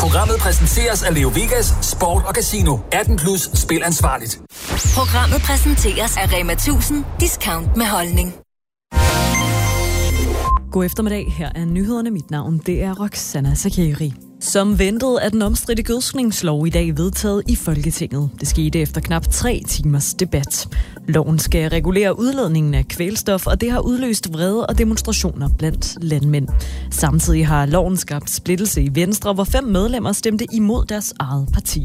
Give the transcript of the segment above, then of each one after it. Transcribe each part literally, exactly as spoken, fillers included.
Programmet præsenteres af Leo Vegas Sport og Casino. atten plus spil ansvarligt. Programmet præsenteres af Rema tusind Discount med holdning. God eftermiddag, her er nyhederne. Mit navn, det er Roxana Sakeri. Som ventet er den omstridte gødskningslov i dag vedtaget i Folketinget. Det skete efter knap tre timers debat. Loven skal regulere udledningen af kvælstof, og det har udløst vrede og demonstrationer blandt landmænd. Samtidig har loven skabt splittelse i Venstre, hvor fem medlemmer stemte imod deres eget parti.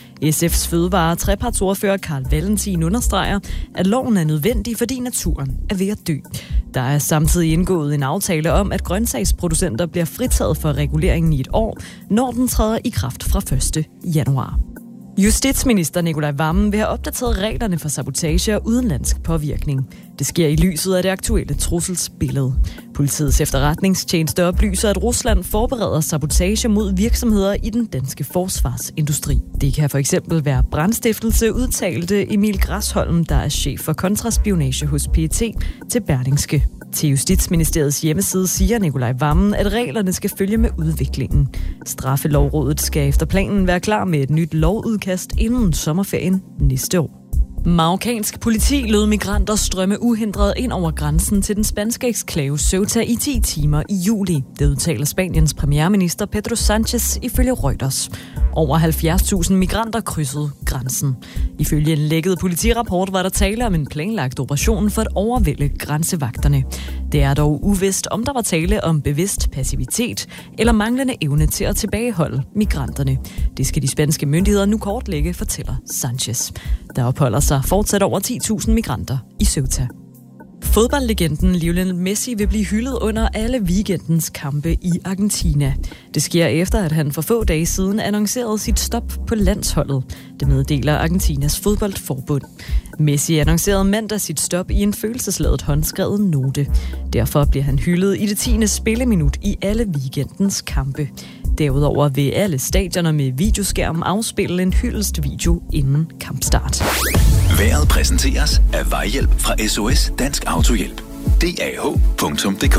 S F's fødevare- og trepartsordfører Carl Valentin understreger, at loven er nødvendig, fordi naturen er ved at dø. Der er samtidig indgået en aftale om, at grøntsagsproducenter bliver fritaget for reguleringen i et år, når den træder i kraft fra første januar. Justitsminister Nicolai Wammen vil have opdateret reglerne for sabotage og udenlandsk påvirkning. Det sker i lyset af det aktuelle trusselsbillede. Politiets efterretningstjeneste oplyser, at Rusland forbereder sabotage mod virksomheder i den danske forsvarsindustri. Det kan for eksempel være brandstiftelse, udtalte Emil Græsholm, der er chef for kontraspionage hos P E T, til Berlingske. Til Justitsministeriets hjemmeside siger Nicolai Wammen, at reglerne skal følge med udviklingen. Straffelovrådet skal efter planen være klar med et nyt lovudkast inden sommerferien næste år. Marokkansk politi lod migranter strømme uhindret ind over grænsen til den spanske eksklave Ceuta i ti timer i juli. Det udtaler Spaniens premierminister Pedro Sánchez ifølge Reuters. Over halvfjerds tusind migranter krydsede grænsen. Ifølge en lækket politirapport var der tale om en planlagt operation for at overvælde grænsevagterne. Det er dog uvist, om der var tale om bevidst passivitet eller manglende evne til at tilbageholde migranterne. Det skal de spanske myndigheder nu kortlægge, fortæller Sánchez. Der opholder sig fortsat over ti tusind migranter i Ceuta. Fodboldlegenden Lionel Messi vil blive hyldet under alle weekendens kampe i Argentina. Det sker efter, at han for få dage siden annoncerede sit stop på landsholdet. Det meddeler Argentinas fodboldforbund. Messi annoncerede mandag sit stop i en følelsesladet håndskrevet note. Derfor bliver han hyldet i det tiende spilleminut i alle weekendens kampe. Derudover vil alle stadioner med videoskærm afspille en hyldestvideo inden kampstart. Vejret præsenteres af Vejhjælp fra S O S Dansk Autohjælp. D A H punktum d k.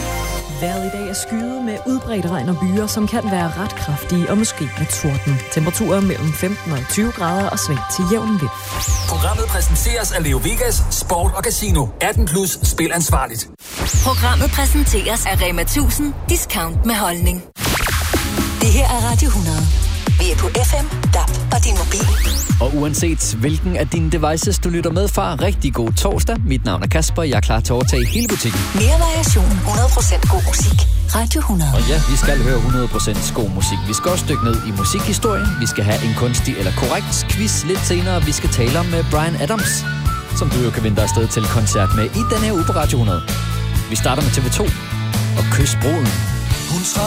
Vejret i dag er skyet med udbredt regn og byer, som kan være ret kraftige og måske med torden. Temperaturer mellem femten og tyve grader og svag til jævn vind. Programmet præsenteres af Leo Vegas Sport og Casino. atten plus spil ansvarligt. Programmet præsenteres af Rema tusind Discount med holdning. Det her er Radio hundrede. Vi er på F M, D A B og din mobil. Og uanset hvilken af dine devices du lytter med fra, rigtig god torsdag. Mit navn er Kasper, jeg er klar til at overtage hele butikken. Mere variation, hundrede procent god musik. Radio hundrede. Og ja, vi skal høre hundrede procent god musik. Vi skal også dykke ned i musikhistorien. Vi skal have en kunstig eller korrekt quiz lidt senere. Vi skal tale om Bryan Adams, som du jo kan vinde dig afsted til koncert med i denne her uge på Radio hundrede. Vi starter med T V to og Kys Bruden. Hun